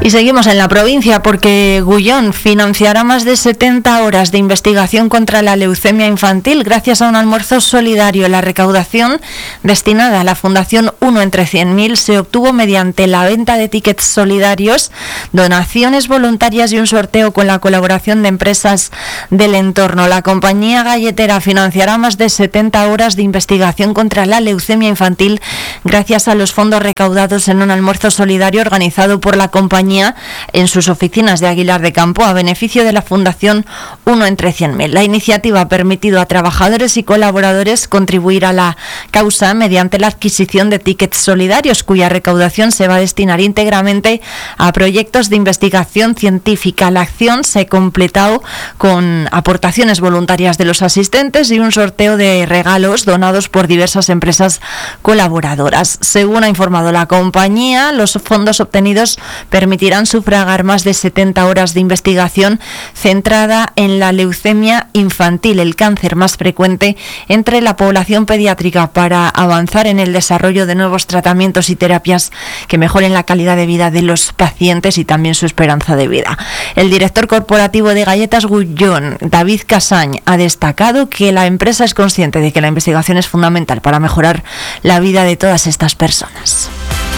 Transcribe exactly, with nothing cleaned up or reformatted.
Y seguimos en la provincia porque Gullón financiará más de setenta horas de investigación contra la leucemia infantil gracias a un almuerzo solidario. La recaudación destinada a la Fundación uno entre cien mil se obtuvo mediante la venta de tickets solidarios, donaciones voluntarias y un sorteo con la colaboración de empresas del entorno. La compañía galletera financiará más de setenta horas de investigación contra la leucemia infantil gracias a los fondos recaudados en un almuerzo solidario organizado por la compañía en sus oficinas de Aguilar de Campo a beneficio de la Fundación uno entre cien mil. La iniciativa ha permitido a trabajadores y colaboradores contribuir a la causa mediante la adquisición de tickets solidarios, cuya recaudación se va a destinar íntegramente a proyectos de investigación científica. La acción se ha completado con aportaciones voluntarias de los asistentes y un sorteo de regalos donados por diversas empresas colaboradoras. Según ha informado la compañía, los fondos obtenidos permitirán sufragar más de setenta horas de investigación centrada en la leucemia infantil, el cáncer más frecuente entre la población pediátrica, para avanzar en el desarrollo de nuevos tratamientos y terapias que mejoren la calidad de vida de los pacientes y también su esperanza de vida. El director corporativo de Galletas Gullón, David Casañ, ha destacado que la empresa es consciente de que la investigación es fundamental para mejorar la vida de todas estas personas.